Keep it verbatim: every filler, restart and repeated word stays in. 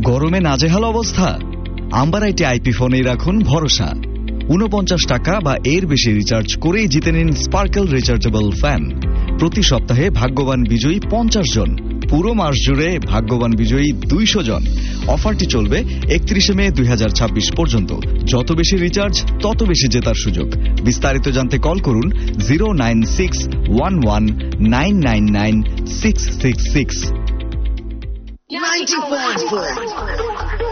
গরমে নাজেহাল অবস্থা? আম্বার আইটি আইপি ফোনেই রাখুন ভরসা। উনপঞ্চাশ টাকা বা এর বেশি রিচার্জ করেই জিতে নিন স্পার্কেল রিচার্জেবল ফ্যান। প্রতি সপ্তাহে ভাগ্যবান বিজয়ী পঞ্চাশ জন, পুরো মাস জুড়ে ভাগ্যবান বিজয়ী দুইশো জন। অফারটি চলবে একত্রিশে মে দুই হাজার ছাব্বিশ পর্যন্ত। যত বেশি রিচার্জ তত বেশি জেতার সুযোগ। বিস্তারিত জানতে কল করুন zero nine six one one nine nine nine six six six. ninety point four